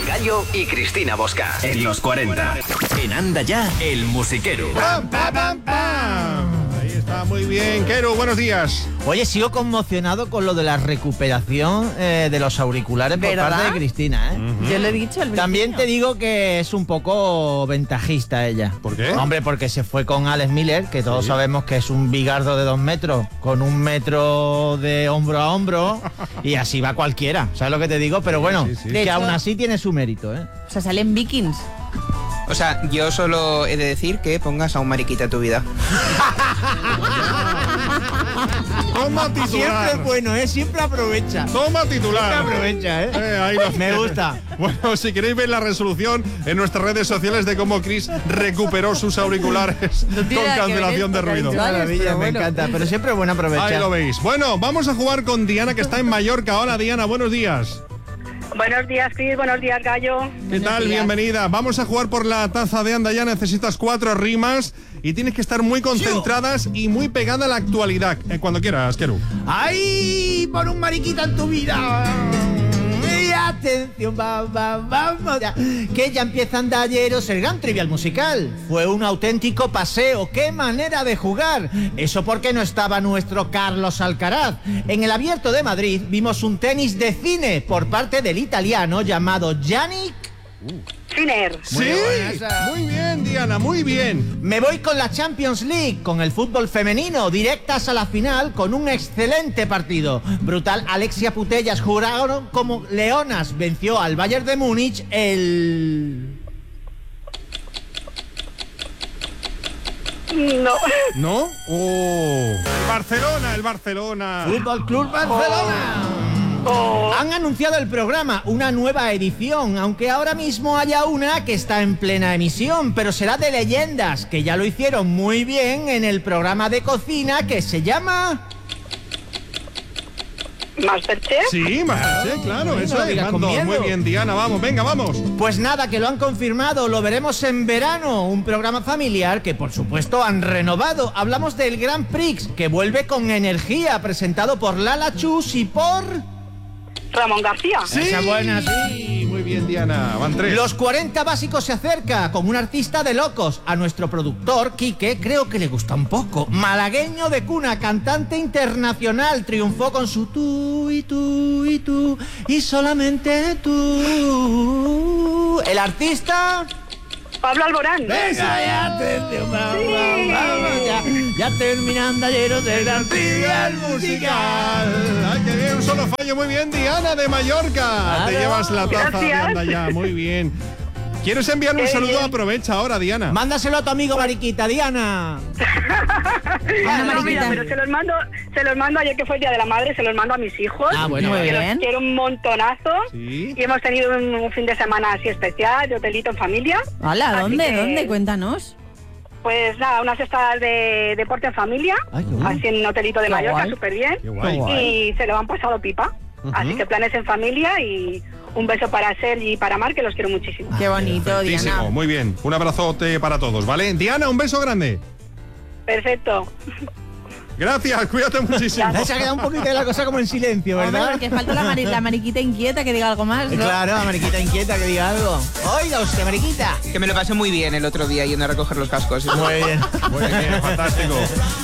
Gallo y Cristina Bosca. En los 40. En Anda Ya, el musiquero. ¡Pam, pam, pam, pam! Ahí está, muy bien. Quero, buenos días. Oye, sigo conmocionado con lo de la recuperación de los auriculares por ¿Verdad? parte de Cristina, ¿eh? Yo le he dicho al También principio. te digo que es un poco ventajista ella. ¿Por qué? Hombre, porque se fue con Alex Miller, que todos sabemos que es un bigardo de 2 metros, con 1 metro de hombro a hombro, y así va cualquiera, ¿sabes lo que te digo? Pero bueno, sí, sí. que De aún hecho- así tiene su mérito, ¿eh? O sea, salen Vikings. O sea, yo solo he de decir que pongas a un mariquita en tu vida. Toma Siempre titular. es bueno, ¿eh? Siempre aprovecha. Toma titular. Aprovecha, ¿eh? Ahí lo Me tienes. gusta. Bueno, si queréis ver la resolución en nuestras redes sociales de cómo Chris recuperó sus auriculares con tiene nada que cancelación de ver, ruido. Vale, Maravilla, pero me bueno. encanta. Pero siempre es bueno aprovechar. Ahí lo veis. Bueno, vamos a jugar con Diana, que está en Mallorca. Hola, Diana, buenos días. Buenos días, Cris. Buenos días, Gallo. ¿Qué tal? días. Bienvenida. Vamos a jugar por la taza de Anda Ya. Necesitas 4 rimas y tienes que estar muy concentradas y muy pegada a la actualidad. Cuando quieras, Keru. ¡Ay! Pon un mariquita en tu vida. Y atención, vamos ya. Que ya empieza Andalleros, el gran trivial musical. Fue un auténtico paseo. ¡Qué manera de jugar! Eso porque no estaba nuestro Carlos Alcaraz. En el Abierto de Madrid vimos un tenis de cine por parte del italiano llamado Yannick. Sinner. Sí, buena esa. muy bien, Diana, muy bien. Me voy con la Champions League, con el fútbol femenino, directas a la final con un excelente partido. Brutal, Alexia Putellas juraron como leonas, venció al Bayern de Múnich el... No. ¿No? ¡Oh! El Barcelona. Fútbol Club Barcelona. Han anunciado el programa, una nueva edición, aunque ahora mismo haya una que está en plena emisión, pero será de leyendas, que ya lo hicieron muy bien en el programa de cocina que se llama... Masterchef. Sí, Masterchef, claro, no eso lo es. digas con Mando. miedo. Muy bien, Diana, vamos, venga, vamos. Pues nada, que lo han confirmado, lo veremos en verano, un programa familiar que por supuesto han renovado. Hablamos del Grand Prix, que vuelve con energía, presentado por Lala Chus y por... Ramón García. Esa buena, sí. Muy bien, Diana, van 3. Los 40 básicos se acerca con un artista de locos. A nuestro productor, Quique, creo que le gusta un poco. Malagueño de cuna, cantante internacional, triunfó con su tú y tú y tú y solamente tú. El artista... Pablo Alborán. Venga, ya atención, ya terminando ayer el gran trivial musical. Ay, qué bien, un solo fallo. Muy bien, Diana de Mallorca. Claro. Te llevas la taza de Gracias. Anda Ya, muy bien. ¿Quieres enviarle un Qué saludo? bien. Aprovecha ahora, Diana. Mándaselo a tu amigo Mariquita, Diana. No, mira, pero se los mando ayer que fue el Día de la Madre, se los mando a mis hijos. Ah, bueno, Muy que bien. los quiero un montonazo. Sí. Y hemos tenido un fin de semana así especial, de hotelito en familia. Hola, Así ¿dónde? que, ¿Dónde? Cuéntanos. Pues nada, unas estadas de deporte en familia. Ay, qué bueno. Así en un hotelito de Qué Mallorca, guay. súper bien. Qué guay. Y se lo han pasado pipa. Así que planes en familia y un beso para Sergi y para Mar, que los quiero muchísimo. Qué bonito, Perfectísimo, Diana. muy bien. Un abrazote para todos, ¿vale? Diana, un beso grande. Perfecto. Gracias, cuídate muchísimo. Se ha quedado un poquito de la cosa como en silencio, Hombre, ¿verdad? porque falta la mariquita inquieta que diga algo más, ¿no? Claro, la Mariquita inquieta que diga algo. Oiga usted, Mariquita. Que me lo pasé muy bien el otro día yendo a recoger los cascos. Muy bien. Muy bien, fantástico.